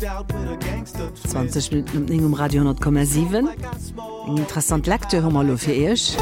20 Minuten um Radio 10,7. Ein interessant Lektür haben wir noch für euch.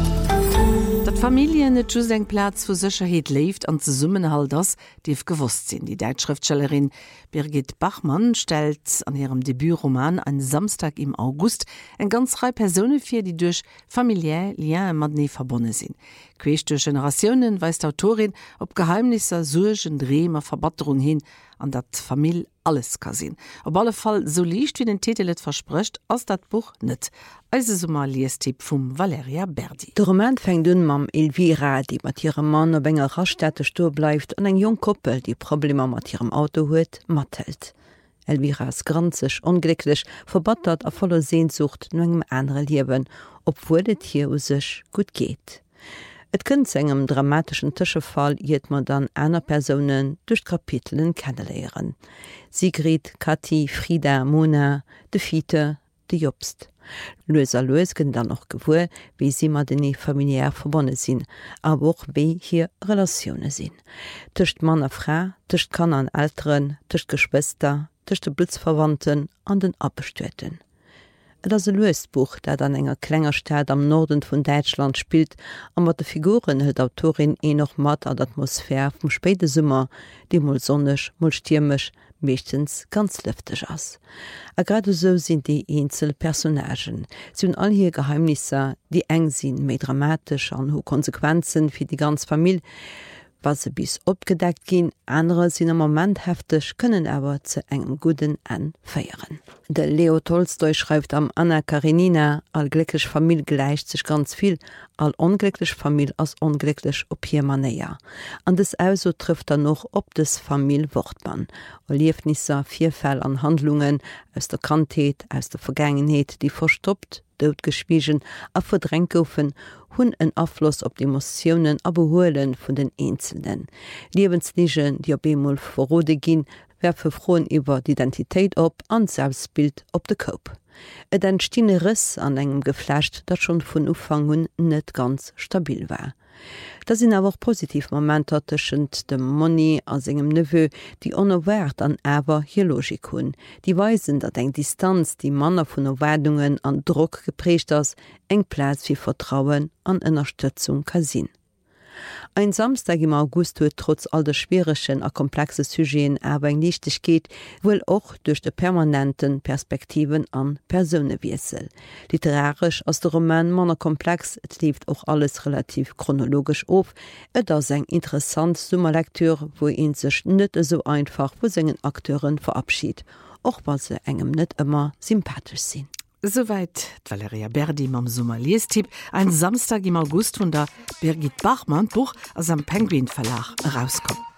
Dat Familien net just eng Platz vu Sicherheit lebt an ze summen halt das, die gewusst sind. Die Deutschschriftstellerin Birgit Bachmann stellt an ihrem Debütroman an Samstag im August en ganz Reihe Personen für, die durch familiär Lien mat nie verbunden sind. Quees durch Generationen weist Autorin ob Geheimnisse, Surgen, Dremer, Verbatterung hin, an dat Familie alles kann sehen. Auf alle Fall so liegt wie den Titel et verspricht, als dat Buch net. Also so mal Liestipp vom Valeria Berdi. Der Roman fängt an mit Elvira, die mit ihrem Mann auf einer Raststätte stehen bleibt, und ein junge Koppel, die Probleme mit ihrem Auto hat, mattelt. Elvira ist granzig, unglücklich, verbattert und voller Sehnsucht nach einem anderen Leben, obwohl es hier aus sich gut geht. Et kënnt engem dramatischen Tischefall jiet man dann einer Personen durch Kapiteln kennenlernen. Sigrid, Kathi, Frieda, Mona, de Fiete, de Jobst. Loser gën dann noch gewur, wie sie mat den familiär verbonnen sinn, aber auch wie hier Relationen sinn. Tischt Mann a Frau, tischt Kanner an Älteren, tischt Geschwister, tischt de Blitzverwandten an den Abbestueten. Et ass e Loesbuch, dat an enger Klängerstaat am Norden vun Deutschland spielt, an mat de Figuren huet Autorin noch mat an d'Atmosphär vum späte Summer, die mul sonnech, mul stürmisch, mechtens ganz lüftig ass. A grade so sind die Einzelpersonagen. Sie hun all hier Geheimnisse, die eng sinn, méi dramatisch an ho Konsequenzen fir die ganz Familie, was se bis opgedeckt gin, andere sind am Moment heftig, können aber zu engem guten Ende feiern. Der Leo Tolstoi schreibt am Anna Karenina, all glücklich Familie gleicht sich ganz viel, all unglücklich Familie als unglücklich op hier Manéa. An das also trifft noch op des Familie Wortmann. Erlebnisse, Vielfalt an Handlungen aus der Kindheit, aus der Vergangenheit, die verstoppt, doodgeschwiegen, a verdrängt goufen, hunn en Abfluss op die Emotionen a behoelen vun den Einzelnen. Lebensligen, die op emol verrode ginn, werfe froen iwwer d'Identitéit op an Selbstbild op de Kop. Et entstine Riss an engem Geflecht, dat schon vun Ufang hun net ganz stabil war. Da sind aber auch positiv Momente tschent dem Moni als engem Neveu, die onerwert an Äwer hier Logik hun. Die weisen, dat eng Distanz die Manner vun Erwerdungen an Druck geprecht ass, eng Platz wie Vertrauen an Unterstützung kasin. Ein Samstag im August huet trotz all der schwierischen a komplexe Sujeten aber eng Lichtigkeit, wohl auch durch de permanenten Perspektiven an Personenwiesel. Literarisch aus der Roman manner komplex, et lief auch alles relativ chronologisch auf, et as eng interessant Summerlektür, wo ihn sech net so einfach wo sengen Akteuren verabschied, auch weil se engem net immer sympathisch sind. Soweit Valeria Berdi mam Sommerliestipp, ein Samstag im August von der Birgit Bachmann Buch aus am Penguin Verlag rauskommt.